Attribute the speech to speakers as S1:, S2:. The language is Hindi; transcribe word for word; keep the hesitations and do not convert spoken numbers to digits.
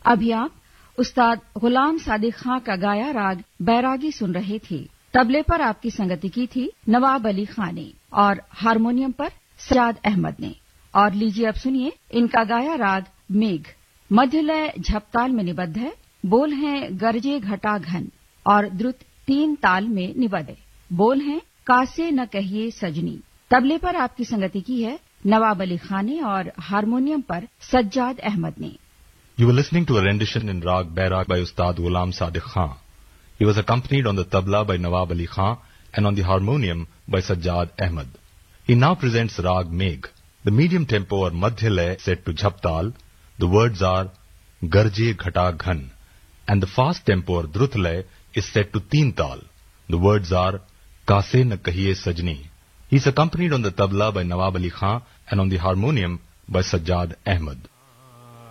S1: अभी आप उस्ताद गुलाम सादिक खां का गाया राग बैरागी सुन रहे थे। तबले पर आपकी संगति की थी नवाब अली खां ने और हारमोनियम पर सज्जाद अहमद ने। और लीजिए अब सुनिए इनका गाया राग मेघ। मध्य लय झपताल में निबद्ध है, बोल हैं गरजे घटा घन और द्रुत तीन ताल में निबद्ध है। बोल हैं कासे न कहिए सजनी। तबले पर आपकी संगति की है नवाब अली खां ने और हारमोनियम पर सज्जाद अहमद ने।
S2: You were listening to a rendition in Rag Bairag by Ustad Ghulam Sadiq Khan. He was accompanied on the tabla by Nawab Ali Khan and on the harmonium by Sajjad Ahmad. He now presents Rag Megh. The medium tempo or Madhya Lay set to Jhaptal. The words are Garje Ghata Ghan. And the fast tempo or Drut Lay is set to Teen Tal. The words are Kaase na kahiye sajni. He is accompanied on the tabla by Nawab Ali Khan and on the harmonium by Sajjad Ahmad.